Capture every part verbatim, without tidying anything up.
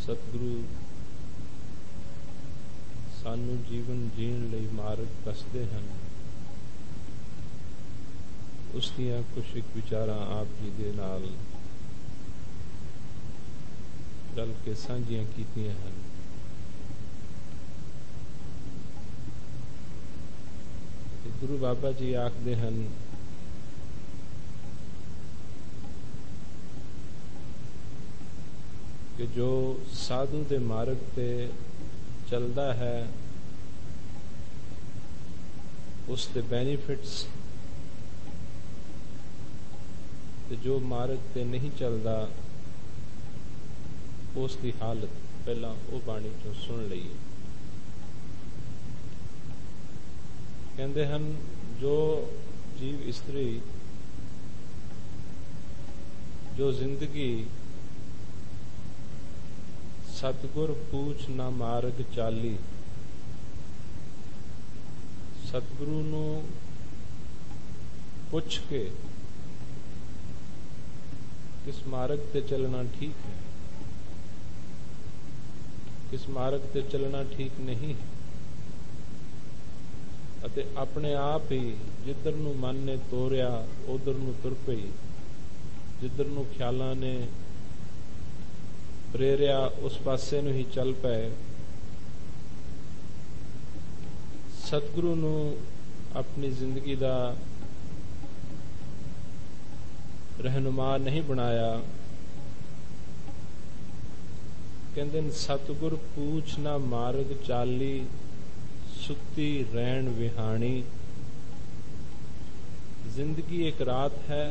ਸਤਿਗੁਰੂ ਸਾਨੂੰ ਜੀਵਨ ਜੀਣ ਲਈ ਮਾਰਗ ਦੱਸਦੇ ਹਨ। ਉਸ ਦੀਆਂ ਕੁਛ ਇੱਕ ਵਿਚਾਰਾਂ ਆਪ ਜੀ ਦੇ ਨਾਲ ਰਲ ਕੇ ਸਾਂਝੀਆਂ ਕੀਤੀਆਂ ਹਨ। ਗੁਰੂ ਬਾਬਾ ਜੀ ਆਖਦੇ ਹਨ ਕਿ ਜੋ ਸਾਧੂ ਦੇ ਮਾਰਗ ਤੇ ਚੱਲਦਾ ਹੈ ਉਸ ਦੇ ਬੈਨੀਫਿਟਸ, ਤੇ ਜੋ ਮਾਰਗ ਤੇ ਨਹੀਂ ਚੱਲਦਾ ਉਸ ਦੀ ਹਾਲਤ ਪਹਿਲਾਂ ਉਹ ਬਾਣੀ ਚੋਂ ਸੁਣ ਲਈਏ। ਕਹਿੰਦੇ ਹਨ ਜੋ ਜੀਵ ਇਸਤਰੀ ਜੋ ਜ਼ਿੰਦਗੀ ਸਤਿਗੁਰ ਪੂਛ ਨਾ ਮਾਰਗ ਚਾਲੀ, ਸਤਿਗੁਰੂ ਨੂੰ ਪੁੱਛ ਕੇ ਕਿਸ ਮਾਰਗ ਤੇ ਚੱਲਣਾ ਠੀਕ ਹੈ, ਕਿਸ ਮਾਰਗ ਤੇ ਚੱਲਣਾ ਠੀਕ ਨਹੀਂ ਹੈ, ਅਤੇ ਆਪਣੇ ਆਪ ਹੀ ਜਿੱਧਰ ਨੂੰ ਮਨ ਨੇ ਤੋਰਿਆ ਉਧਰ ਨੂੰ ਤੁਰ ਪਈ, ਜਿੱਧਰ ਨੂੰ ਖਿਆਲਾਂ ਨੇ ਪ੍ਰੇਰਿਆ ਉਸ ਪਾਸੇ ਨੂੰ ਹੀ ਚੱਲ ਪਏ। ਸਤਿਗੁਰੂ ਨੂੰ ਆਪਣੀ ਜ਼ਿੰਦਗੀ ਦਾ ਰਹਿਨੁਮਾ ਨਹੀਂ ਬਣਾਇਆ। ਕਹਿੰਦੇ ਨੇ ਸਤਿਗੁਰ ਪੂਛ ਨਾ ਮਾਰਗ ਚਾਲੀ, ਸੁੱਤੀ ਰਹਿਣ ਵਿਹਾਣੀ। ਜ਼ਿੰਦਗੀ ਇੱਕ ਰਾਤ ਹੈ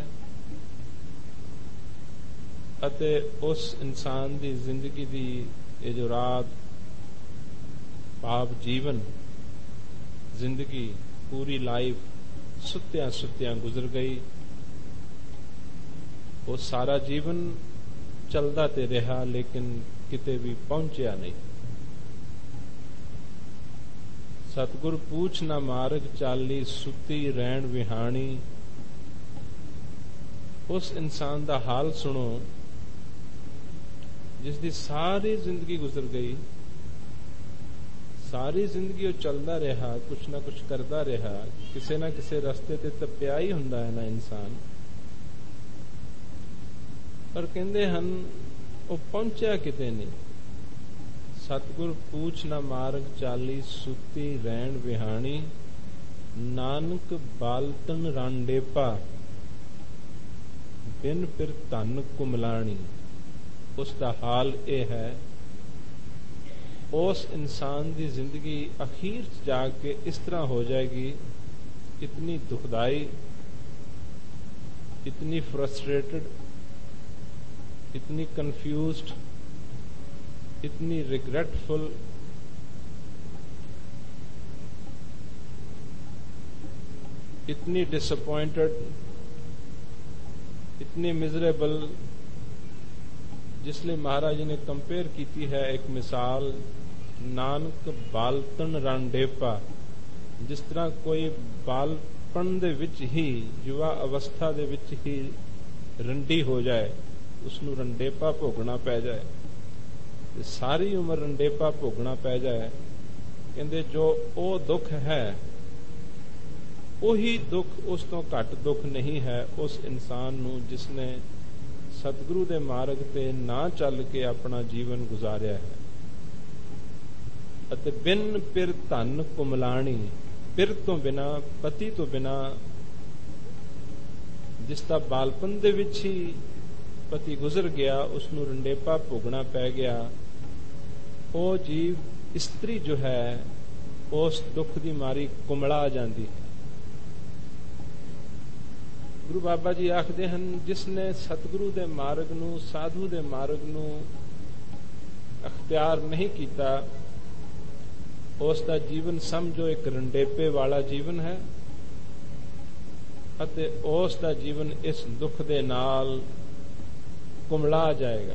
ਅਤੇ ਉਸ ਇਨਸਾਨ ਦੀ ਜ਼ਿੰਦਗੀ ਦੀ ਇਹ ਜੋ ਰਾਤ ਭਾਵ ਜੀਵਨ ਜ਼ਿੰਦਗੀ ਪੂਰੀ ਲਾਈਫ ਸੁੱਤਿਆਂ ਸੁੱਤਿਆਂ ਗੁਜ਼ਰ ਗਈ। ਉਹ ਸਾਰਾ ਜੀਵਨ ਚੱਲਦਾ ਤੇ ਰਿਹਾ ਲੇਕਿਨ ਕਿਤੇ ਵੀ ਪਹੁੰਚਿਆ ਨਹੀਂ। ਸਤਿਗੁਰ ਪੂਛ ਨਾ ਮਾਰਗ ਚਾਲੀ, ਸੁੱਤੀ ਰਹਿਣ ਵਿਹਾਣੀ। ਉਸ ਇਨਸਾਨ ਦਾ ਹਾਲ ਸੁਣੋ ਜਿਸ ਦੀ ਸਾਰੀ ਜ਼ਿੰਦਗੀ ਗੁਜ਼ਰ ਗਈ, ਸਾਰੀ ਜ਼ਿੰਦਗੀ ਉਹ ਚੱਲਦਾ ਰਿਹਾ, ਕੁਛ ਨਾ ਕੁਛ ਕਰਦਾ ਰਿਹਾ, ਕਿਸੇ ਨਾ ਕਿਸੇ ਰਸਤੇ ਤੇ ਤਪਿਆ ਹੀ ਹੁੰਦਾ ਹੈ ਨਾ ਇਨਸਾਨ, ਪਰ ਕਹਿੰਦੇ ਹਨ ਉਹ ਪਹੁੰਚਿਆ ਕਿਤੇ ਨਹੀਂ। ਸਤਿਗੁਰ ਪੂਛ ਨਾ ਮਾਰਗ ਚਾਲੀ, ਸੁੱਤੀ ਰਹਿਣ ਵਿਹਾਣੀ। ਨਾਨਕ ਬਾਲਤਨ ਰਾਂਡੇਪਾ, ਬਿਨ ਫਿਰ ਧਨ ਕੁਮਲਾਣੀ। ਉਸ ਦਾ ਹਾਲ ਇਹ ਹੈ, ਉਸ ਇਨਸਾਨ ਦੀ ਜ਼ਿੰਦਗੀ ਅਖੀਰ ਚ ਜਾ ਕੇ ਇਸ ਤਰ੍ਹਾਂ ਹੋ ਜਾਏਗੀ, ਇਤਨੀ ਦੁਖਦਾਈ, इतनी फ्रस्ट्रेटेड, इतनी कंफ्यूज्ड, इतनी रिग्रेटफुल, इतनी डिसअपॉइंटेड, इतनी मिजरेबल। जिसलिए महाराज जी ने कंपेयर की है एक मिसाल, नानक बालतन रांडेपा। जिस तरह कोई बालपन दे विच ही, युवा अवस्था दे विच ही रंडी हो जाए, उसनू रंडेपा भोगना पै जाए, ते सारी उम्र रंडेपा भोगना पै जाए। कहते जो ओ दुख है, ਉਹੀ ਦੁੱਖ ਉਸ ਤੋਂ ਘੱਟ ਦੁੱਖ ਨਹੀਂ ਹੈ ਉਸ ਇਨਸਾਨ ਨੂੰ ਜਿਸਨੇ ਸਤਿਗੁਰੂ ਦੇ ਮਾਰਗ ਤੇ ਨਾ ਚੱਲ ਕੇ ਆਪਣਾ ਜੀਵਨ ਗੁਜ਼ਾਰਿਆ ਹੈ। ਅਤੇ ਬਿਨ ਪਿਰ ਧਨ ਕੁਮਲਾਣੀ, ਪਿਰ ਤੋਂ ਬਿਨਾ, ਪਤੀ ਤੋਂ ਬਿਨਾ, ਜਿਸ ਦਾ ਬਾਲਪਨ ਦੇ ਵਿੱਚ ਹੀ ਪਤੀ ਗੁਜ਼ਰ ਗਿਆ, ਉਸ ਨੂੰ ਰੰਡੇਪਾ ਭੋਗਣਾ ਪੈ ਗਿਆ। ਉਹ ਜੀਵ ਇਸਤਰੀ ਜੋ ਹੈ ਉਸ ਦੁੱਖ ਦੀ ਮਾਰੀ ਕੁਮਲਾ ਜਾਂਦੀ ਹੈ। ਗੁਰੂ ਬਾਬਾ ਜੀ ਆਖਦੇ ਹਨ, ਜਿਸਨੇ ਸਤਿਗੁਰੂ ਦੇ ਮਾਰਗ ਨੂੰ, ਸਾਧੂ ਦੇ ਮਾਰਗ ਨੂੰ ਅਖਤਿਆਰ ਨਹੀਂ ਕੀਤਾ, ਉਸ ਦਾ ਜੀਵਨ ਸਮਝੋ ਇੱਕ ਰੰਡੇਪੇ ਵਾਲਾ ਜੀਵਨ ਹੈ ਅਤੇ ਉਸ ਦਾ ਜੀਵਨ ਇਸ ਦੁੱਖ ਦੇ ਨਾਲ ਕੁਮਲਾ ਜਾਏਗਾ।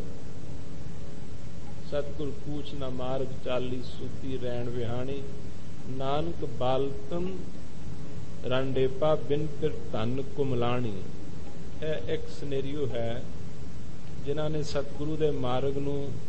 ਸਤਿਗੁਰ ਪੂਛ ਨਾ ਮਾਰਗ ਚਾਲੀ, ਸੁਤੀ ਰਹਿਣ ਵਿਹਾਣੀ। ਨਾਨਕ ਬਾਲਤਨ ਰਾਂਡੇਪਾ, ਬਿਨ ਫਿਰ ਧਨ ਕੁਮਲਾਣੀ। ਇਹ ਇੱਕ ਸਿਨੈਰੀਓ ਹੈ ਜਿਨ੍ਹਾਂ ਨੇ ਸਤਿਗੁਰੂ ਦੇ ਮਾਰਗ ਨੂੰ